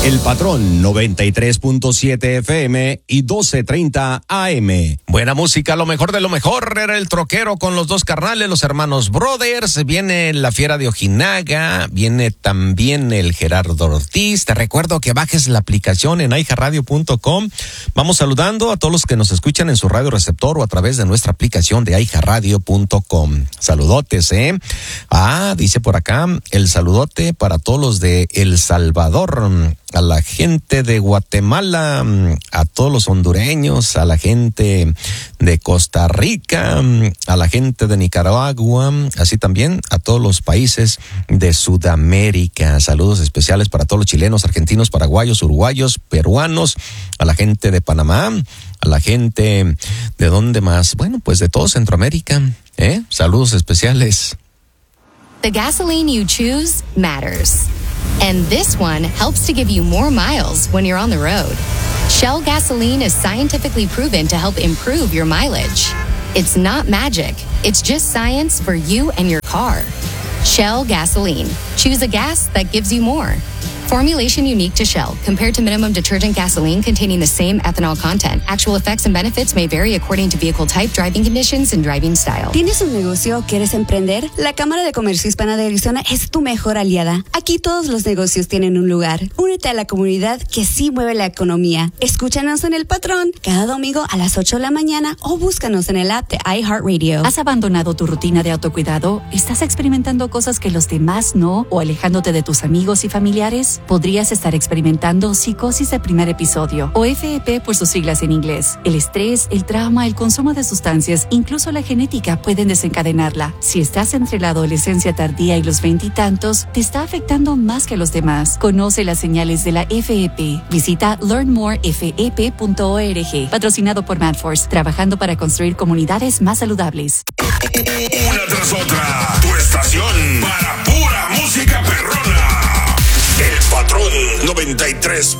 El Patrón 93.7 FM y 12:30 AM. Buena música, lo mejor de lo mejor. Era el troquero con los dos carnales, los hermanos Brothers. Viene la Fiera de Ojinaga. Viene también el Gerardo Ortiz. Te recuerdo que bajes la aplicación en iHeartRadio.com. Vamos saludando a todos los que nos escuchan en su radio receptor o a través de nuestra aplicación de iHeartRadio.com. Saludotes, dice por acá el saludote para todos los de El Salvador, a la gente de Guatemala, a todos los hondureños, a la gente de Costa Rica, a la gente de Nicaragua, así también a todos los países de Sudamérica. Saludos especiales para todos los chilenos, argentinos, paraguayos, uruguayos, peruanos, a la gente de Panamá, a la gente de ¿dónde más? Bueno, pues de todo Centroamérica, saludos especiales. The gasoline you choose matters. And this one helps to give you more miles when you're on the road. Shell gasoline is scientifically proven to help improve your mileage. It's not magic. It's just science for you and your car. Shell gasoline. Choose a gas that gives you more. Formulation unique to Shell, compared to minimum detergent gasoline containing the same ethanol content. Actual effects and benefits may vary according to vehicle type, driving conditions, and driving style. ¿Tienes un negocio? ¿Quieres emprender? La Cámara de Comercio Hispana de Arizona es tu mejor aliada. Aquí todos los negocios tienen un lugar. Únete a la comunidad que sí mueve la economía. Escúchanos en El Patrón cada domingo a las 8 de la mañana o búscanos en el app de iHeartRadio. ¿Has abandonado tu rutina de autocuidado? ¿Estás experimentando cosas que los demás no o alejándote de tus amigos y familiares? Podrías estar experimentando psicosis de primer episodio o FEP por sus siglas en inglés. El estrés, el trauma, el consumo de sustancias, incluso la genética pueden desencadenarla. Si estás entre la adolescencia tardía y los 20 y tantos, te está afectando más que a los demás. Conoce las señales de la FEP. Visita learnmorefep.org. Patrocinado por MadForce, trabajando para construir comunidades más saludables. Una tras otra, tu estación para pura música perrona. El Patrón 93.